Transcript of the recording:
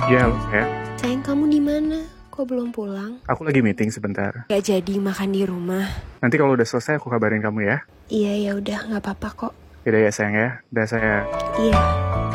Ya, ya. Sayang, kamu di mana? Kok belum pulang? Aku lagi meeting sebentar. Gak jadi makan di rumah. Nanti kalau udah selesai aku kabarin kamu ya. Iya, ya udah, nggak apa-apa kok. Yaudah ya sayang ya. Udah saya Iya.